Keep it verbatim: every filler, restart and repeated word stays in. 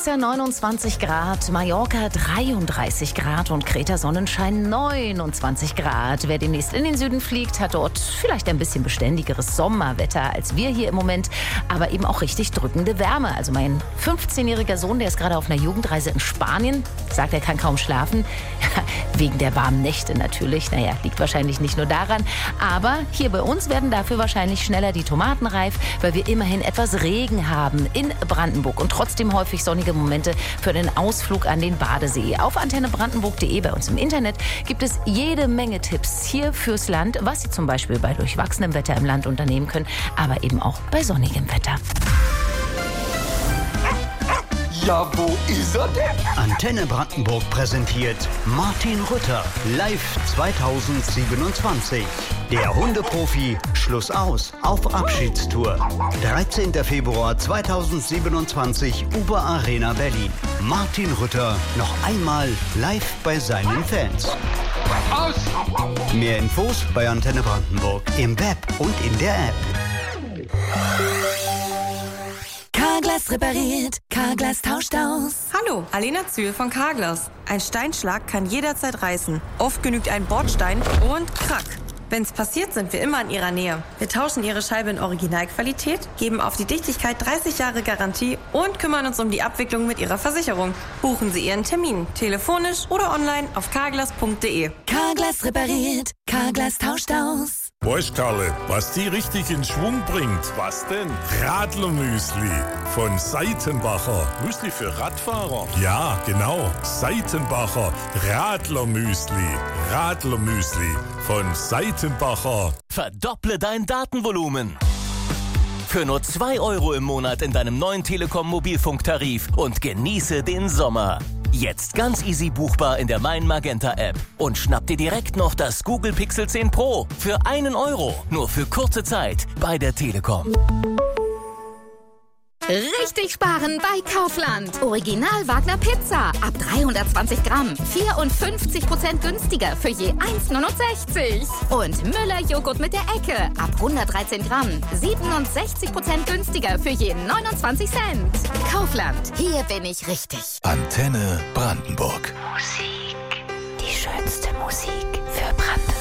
Ibiza neunundzwanzig Grad, Mallorca dreiunddreißig Grad und Kreta Sonnenschein neunundzwanzig Grad. Wer demnächst in den Süden fliegt, hat dort vielleicht ein bisschen beständigeres Sommerwetter als wir hier im Moment, aber eben auch richtig drückende Wärme. Also mein fünfzehnjähriger Sohn, der ist gerade auf einer Jugendreise in Spanien, sagt, er kann kaum schlafen. Wegen der warmen Nächte natürlich. Naja, liegt wahrscheinlich nicht nur daran. Aber hier bei uns werden dafür wahrscheinlich schneller die Tomaten reif, weil wir immerhin etwas Regen haben in Brandenburg und trotzdem häufig sonnige Momente für den Ausflug an den Badesee. Auf antenne brandenburg punkt de bei uns im Internet gibt es jede Menge Tipps hier fürs Land, was Sie zum Beispiel bei durchwachsenem Wetter im Land unternehmen können, aber eben auch bei sonnigem Wetter. Ja, wo ist er denn? Antenne Brandenburg präsentiert Martin Rütter live zweitausendsiebenundzwanzig. Der Hundeprofi Schluss aus auf Abschiedstour. dreizehnter Februar zweitausendsiebenundzwanzig, Uber Arena Berlin. Martin Rütter noch einmal live bei seinen Fans. Aus! Mehr Infos bei Antenne Brandenburg im Web und in der App. Carglass repariert, Carglass tauscht aus. Hallo, Alena Zühl von Carglass. Ein Steinschlag kann jederzeit reißen. Oft genügt ein Bordstein und krack. Wenn's passiert, sind wir immer in Ihrer Nähe. Wir tauschen Ihre Scheibe in Originalqualität, geben auf die Dichtigkeit dreißig Jahre Garantie und kümmern uns um die Abwicklung mit Ihrer Versicherung. Buchen Sie Ihren Termin, telefonisch oder online auf carglass punkt de. Carglass repariert, Carglass tauscht aus. Weißt Karle, was die richtig in Schwung bringt? Was denn? Radlermüsli von Seitenbacher. Müsli für Radfahrer? Ja, genau. Seitenbacher Radlermüsli. Radlermüsli von Seitenbacher. Verdopple dein Datenvolumen. Für nur zwei Euro im Monat in deinem neuen Telekom-Mobilfunktarif und genieße den Sommer. Jetzt ganz easy buchbar in der Mein Magenta App. Und schnapp dir direkt noch das Google Pixel zehn Pro für einen Euro. Nur für kurze Zeit bei der Telekom. Richtig sparen bei Kaufland. Original Wagner Pizza. Ab dreihundertzwanzig Gramm. vierundfünfzig Prozent günstiger für je eins neunundsechzig. Und Müller Joghurt mit der Ecke. Ab hundertdreizehn Gramm. siebenundsechzig Prozent günstiger für je neunundzwanzig Cent. Kaufland. Hier bin ich richtig. Antenne Brandenburg. Musik. Die schönste Musik für Brandenburg.